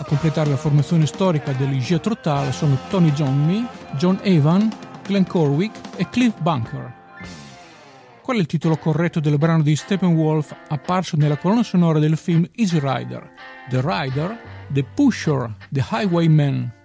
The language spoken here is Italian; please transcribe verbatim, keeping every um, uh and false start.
A completare la formazione storica degli Jethro Tull sono Tony Iommi, John Evan, Glenn Corwick e Cliff Bunker. Qual è il titolo corretto del brano di Steppenwolf apparso nella colonna sonora del film Easy Rider? The Rider, The Pusher, The Highwayman.